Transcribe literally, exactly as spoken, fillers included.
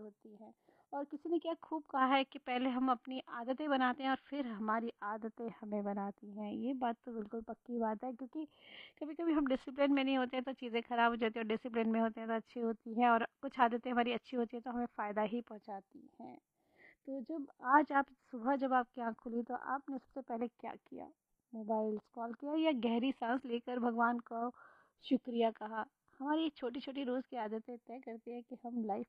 होती हैं। और किसी ने क्या खूब कहा है कि पहले हम अपनी आदतें बनाते हैं और फिर हमारी आदतें हमें बनाती हैं। ये बात तो बिल्कुल पक्की बात है, क्योंकि कभी कभी हम डिसिप्लिन में नहीं होते हैं तो चीज़ें खराब हो जाती हैं, और डिसिप्लिन में होते हैं तो अच्छी होती हैं, और कुछ आदतें हमारी अच्छी होती हैं तो हमें फ़ायदा ही पहुँचाती हैं। तो जब आज आप सुबह जब आपकी आँख खुली तो आपने सबसे पहले क्या किया? मोबाइल स्क्रॉल किया या गहरी सांस लेकर भगवान का शुक्रिया कहा? हमारी ये छोटी छोटी रोज़ की आदतें तय करती है कि हम लाइफ